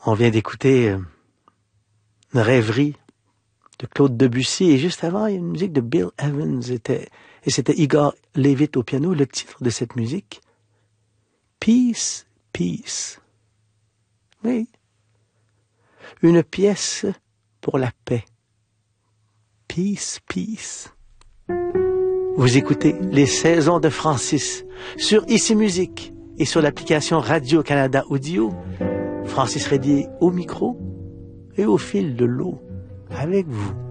On vient d'écouter une rêverie de Claude Debussy et juste avant, il y a une musique de Bill Evans et c'était Igor Levit au piano. Le titre de cette musique, Peace, Peace. Oui. Une pièce pour la paix. Peace, Peace. Vous écoutez Les Saisons de Francis sur Ici Musique et sur l'application Radio-Canada Audio. Francis Rédier au micro et au fil de l'eau avec vous.